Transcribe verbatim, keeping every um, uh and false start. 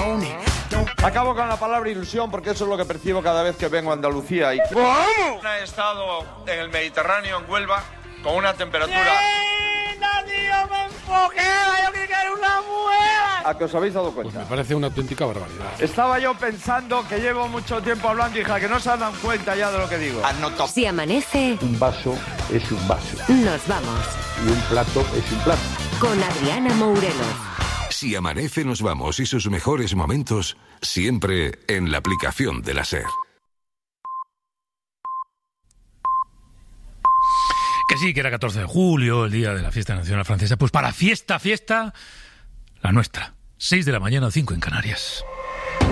Acabo con la palabra ilusión porque eso es lo que percibo cada vez que vengo a Andalucía. Y... ¿Cómo? He estado en el Mediterráneo, en Huelva, con una temperatura... ¡Linda, tío! ¡Me enfoqué! ¡Yo que quiero una mujer! ¿A que os habéis dado cuenta? Pues me parece una auténtica barbaridad. Estaba yo pensando que llevo mucho tiempo hablando, hija, que no se dan cuenta ya de lo que digo. Si amanece, Un vaso es un vaso nos vamos. y un plato es un plato. Con Adriana Mourelo. Si amanece nos vamos y sus mejores momentos siempre en la aplicación de la SER. Que sí, que era catorce de julio, el día de la fiesta nacional francesa. Pues para fiesta, fiesta, la nuestra. seis de la mañana, cinco en Canarias.